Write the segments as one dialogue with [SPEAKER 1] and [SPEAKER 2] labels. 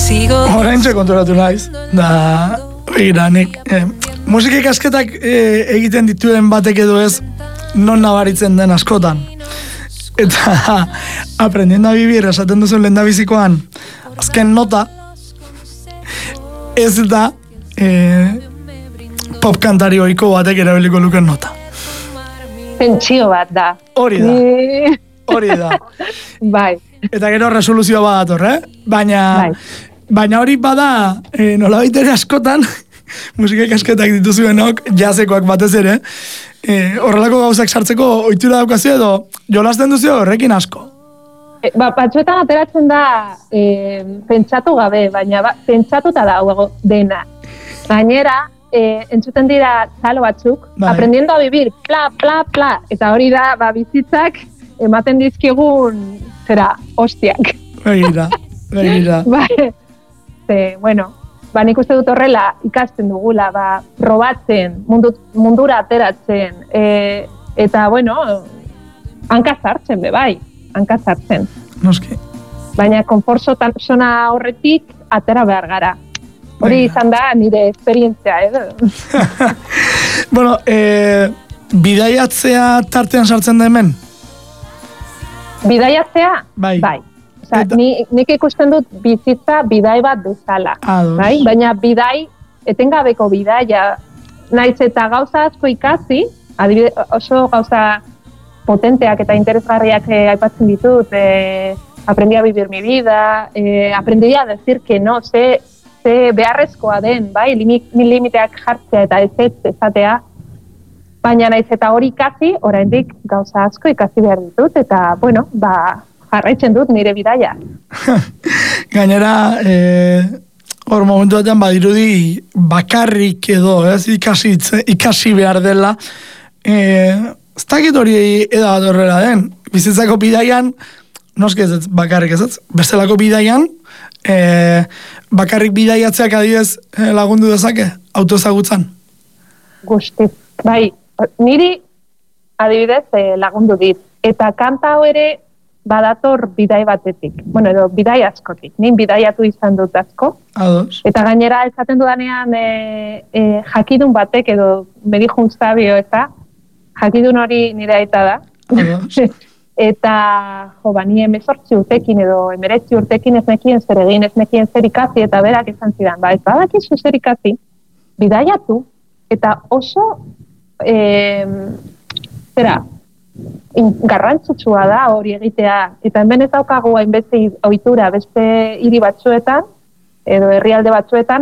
[SPEAKER 1] Oraintxe konturatu naiz, da, begira, nik, musika ikasketak egiten dituen batek edo ez, non nabaritzen den askotan. Eta, aprendiendo a vivir, esaten duzun lehendabizikoan, azken nota, ez da, pop kantari oiko batek erabiliko luken nota.
[SPEAKER 2] Pentsio bat da.
[SPEAKER 1] Hori da, hori da.
[SPEAKER 2] Bai.
[SPEAKER 1] Eta gero resoluzioa badator, Baina hori bada, nolabait ere askotan, musika ikasketak dituzuenok, jazekoak batez ere, horrelako gauzak sartzeko ohitura daukazu edo jolasten duzu horrekin asko.
[SPEAKER 2] Batzuetan ateratzen da pentsatu gabe, baina pentsatuta dago dena. Gainera, entzuten dira txalo batzuk, aprendiendo a vivir, pla, pla, pla, eta hori da, bizitzak ematen dizkigun, hostiak.
[SPEAKER 1] Begira.
[SPEAKER 2] Bueno, nik uste dut horrela ikasten dugula, probatzen, mundura ateratzen, eta, bueno, hanka sartzen, hanka sartzen.
[SPEAKER 1] Noski.
[SPEAKER 2] Baina konfort zona horretik atera behar gara. Hori izan da nire esperientzia,
[SPEAKER 1] Bueno, bidaiatzea tartean sartzen da hemen?
[SPEAKER 2] Bidaiatzea? Bai. Osa, nik ikusten dut bizitza bidai bat bezala. Bai? Baina bidai, etengabeko bidaia, naiz eta gauza asko ikasi, adibide, oso gauza potenteak eta interesgarriak aipatzen ditut, aprendí a vivir mi vida, aprendí a decir que no, ze beharrezkoa den, bai, limiteak jartzea eta ez ezatea, baina naiz eta hori ikasi, oraindik gauza asko ikasi behar ditut, eta, bueno, jarraitzen dut nire bidaia.
[SPEAKER 1] Gainera, hor momentu batean badirudi bakarrik edo, ikasi behar dela, ez dakit hori edabat horrela den, bizitzako bidaian, noski ez bakarrik ez, bestelako bidaian, bakarrik bidaiatzeak adibidez lagundu dezake, autoezagutzan?
[SPEAKER 2] Guzti, bai, niri adibidez lagundu dit, eta kanta hau ere badator bidai batetik, bueno, edo bidai askotik, nin bidaiatu izan dut asko, eta gainera esaten dudanean jakidun batek edo medijun zabio eta jakidun hori nire aita da, eta ni 18 urtekin edo 19 urtekin ez nekien zer egin, ez nekien zer ikasi, eta berak esan zidan, ez badakizu zer ikasi, bidaiatu, eta oso garrantzitsua da hori egitea, eta hemen ez daukagu hainbeste ohitura beste hiri batzuetan, edo herrialde batzuetan,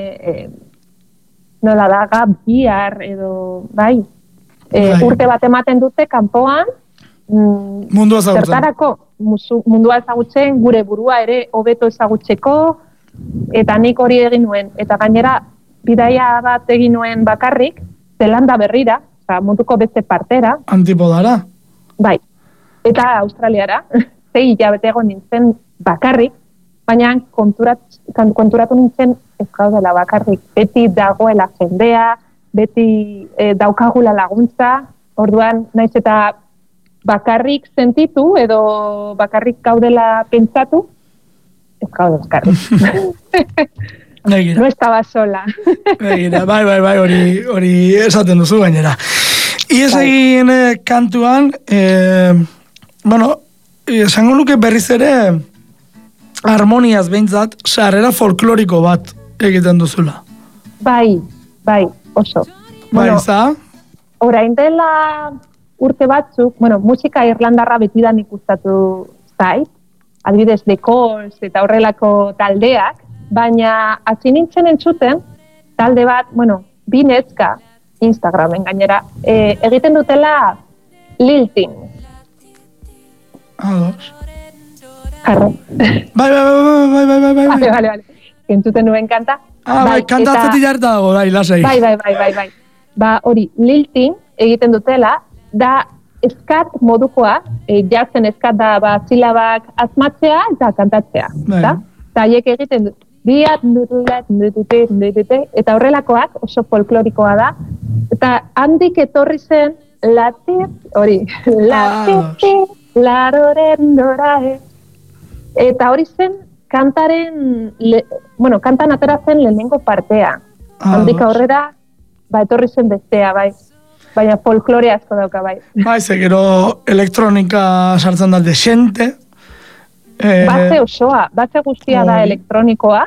[SPEAKER 2] nola da, gap year, edo, bai, urte bat ematen dute kanpoan,
[SPEAKER 1] mundua
[SPEAKER 2] ezagutzen, gure burua ere hobeto ezagutzeko, eta nik hori egin nuen, eta gainera bidaia bat egin nuen bakarrik, Zelanda berrira, munduko beste partera.
[SPEAKER 1] Antipodara?
[SPEAKER 2] Bai, eta Australiara, 6 hilabete egon nintzen bakarrik, baina konturatu nintzen ez gaudela bakarrik, beti dagoela jendea, beti daukagula laguntza, orduan naiz eta bakarrik sentitu edo bakarrik gaudela pentsatu, ez gaude bakarrik. No estaba sola.
[SPEAKER 1] Bai, hori esaten duzu gainera. Iez egin kantuan, bueno, esango nuke berriz ere harmoniaz behintzat, sarrera folkloriko bat egiten duzula.
[SPEAKER 2] Bai, oso.
[SPEAKER 1] Bai, za?
[SPEAKER 2] Orain dela urte batzuk, bueno, musika irlandarra betidan ikustatu zait, adibidez The Calls eta horrelako taldeak, baina hasi nintzen entzuten talde bat, bueno, bi neska Instagramen gainera, egiten dutela lilting.
[SPEAKER 1] Ados.
[SPEAKER 2] Jarro.
[SPEAKER 1] Bai.
[SPEAKER 2] Vale. Entzuten nuen kanta.
[SPEAKER 1] Bai, kanta atzetik jarta dago, lasai.
[SPEAKER 2] Bai. Hori, lilting egiten dutela, da eskat modukoa, jazen eskat da silabak asmatzea eta kantatzea. Eta haiek egiten dut. Eta horrelakoak oso folklorikoa da. Eta handik etorri zen eta hori zen kantan ateratzen lehenengo partea. Handik aurrera, etorri zen bestea, bai. Baina folklore asko dauka, bai.
[SPEAKER 1] Bai, gero elektronika sartzen da desente.
[SPEAKER 2] Base osoa, base guztia da elektronikoa.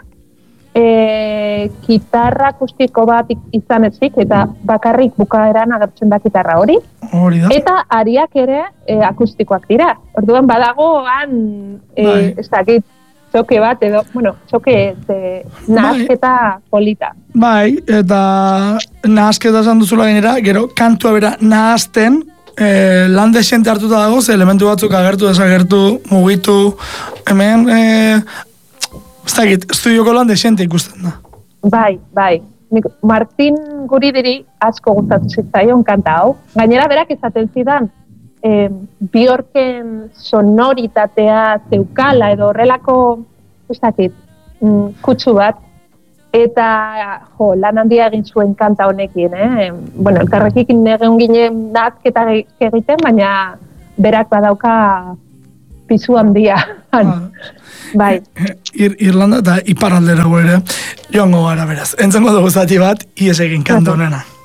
[SPEAKER 2] Gitarra akustiko bat izan ezik, eta bakarrik bukaeran agertzen da gitarra hori. Eta ariak ere akustikoak dira. Orduan badago ez dakit, txoke bat edo, txoke nahasketa polita.
[SPEAKER 1] Bai, eta nahasketa esan duzula gainera, gero kantua bera nahazten, lan desente hartuta dago, ze elementu batzuk agertu, desagertu, mugitu, hemen, ez dakit, estudioko lan desente ikusten da.
[SPEAKER 2] Bai. Martin Guridiri asko gustatu zitzaion kanta hau. Gainera berak esaten zidan, Bjorken sonoritatea zeukala edo horrelako, ez dakit, kutsu bat, eta lan handia egin zuen kanta honekin, elkarrekin egon ginen nazketa egiten, baina berak badauka pisu handia. Bai.
[SPEAKER 1] Irlanda eta iparaldera ere joango gara beraz. Entzengo dugu zati bat, ies egin kanta honena.